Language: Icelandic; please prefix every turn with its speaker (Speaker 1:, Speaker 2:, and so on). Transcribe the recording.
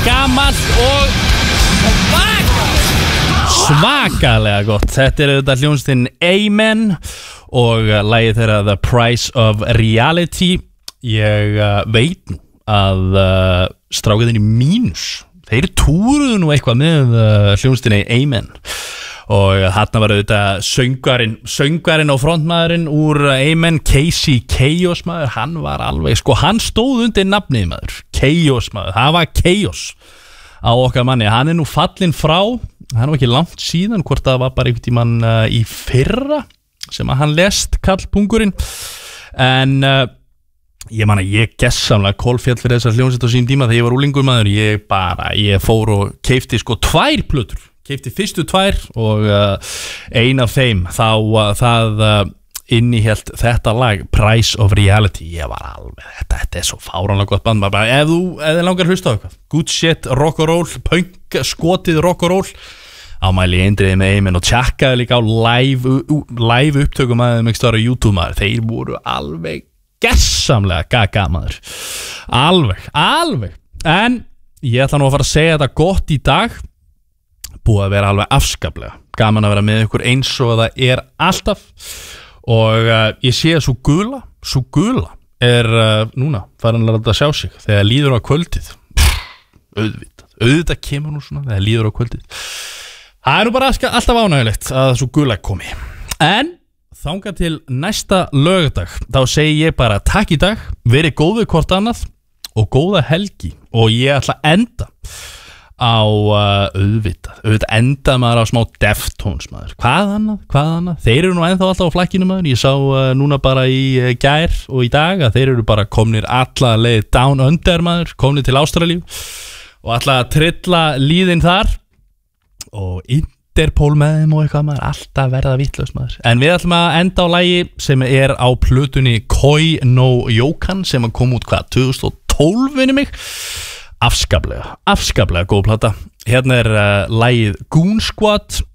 Speaker 1: gamalt og svakalega gott. Þetta þetta hljómsveitin Amen og lagið þeirra The Price of Reality. Ég veit nú að strákarnir í Mínus, þeir túruðu nú eitthvað með hljómsveitinni Amen og þarna var auðvitað söngvarinn og frontmaðurinn úr Amen, Casey Chaos maður, hann var alveg, hann stóð undir nafnið maður, Chaos maður, það var Chaos á okkar manni, hann nú fallinn frá, hann var ekki langt síðan, hvort það var bara einhvern tímann í fyrra sem að hann lést, kallpungurinn, en ég gessamlega kolfjall fyrir þessar hljómsveit á sín tíma þegar ég var úlingur maður, ég fór og keipti 2 plötur, keipti fyrstu 2 og ein af þeim þá það innihélt þetta lag Price of Reality. Ég var alveg, þetta svo fáránlega gott band, bara ef þið langar að hlusta á eitthvað good shit, rock and roll, punk skotið rock and roll, ámæli eindriði með Amen og tjekkaði líka á live upptökum að þeim ekki stóra YouTube maður, þeir voru alveg gessamlega gaga maður, alveg, en ég ætla nú að fara að segja þetta gott í dag, búið að vera alveg afskaplega gaman að vera með ykkur eins og það er alltaf og ég sé að svo gula er núna farin að láta sjá sig þegar líður á kvöldið. Auðvitað kemur nú svona þegar líður á kvöldið. Það er nú bara alltaf ánægilegt að svo gula komi, en þangað til næsta lögadag þá segi ég bara takk í dag, verið góðu hvort annað og góða helgi, og ég ætla að enda á auðvitað enda maður á smá Deftones maður, hvað annað, þeir eru nú ennþá alltaf á flækinu maður, ég sá núna bara í gær og í dag að þeir eru bara komnir alla leið down under maður, komnir til Ástralíu og alla að trilla líðin þar og Interpol með þeim og eitthvað maður, alltaf verða vitlaust maður, en við ætlum að enda á lagi sem er á plötunni Koi no Yokan sem kom út 2012 vinni mig, afskaplega góð plata. Hérna er lagið Goon Squad